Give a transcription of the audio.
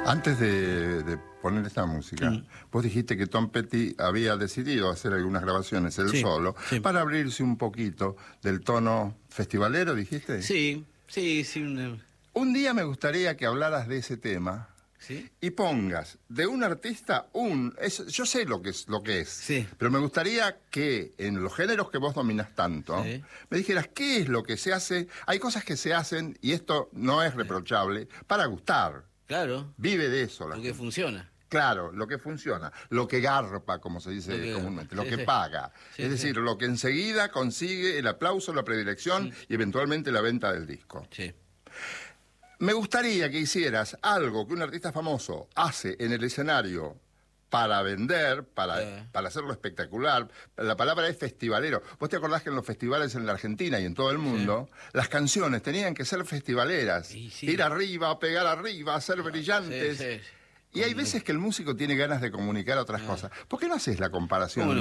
Antes de poner esta música, vos dijiste que Tom Petty había decidido hacer algunas grabaciones él solo para abrirse un poquito del tono festivalero, ¿dijiste? Sí. Un día me gustaría que hablaras de ese tema y pongas de un artista yo sé lo que es, pero me gustaría que en los géneros que vos dominás tanto, me dijeras qué es lo que se hace. Hay cosas que se hacen, y esto no es reprochable, para gustar. Claro. Vive de eso. Lo que funciona. Claro, lo que funciona, lo que garpa, como se dice comúnmente, lo que paga. Es decir, lo que enseguida consigue el aplauso, la predilección y eventualmente la venta del disco. Me gustaría que hicieras algo que un artista famoso hace en el escenario para vender, para hacerlo espectacular. La palabra es festivalero. ¿Vos te acordás que en los festivales en la Argentina y en todo el mundo, las canciones tenían que ser festivaleras? Ir arriba, pegar arriba, ser brillantes. Y hay veces que el músico tiene ganas de comunicar otras cosas. ¿Por qué no haces la comparación?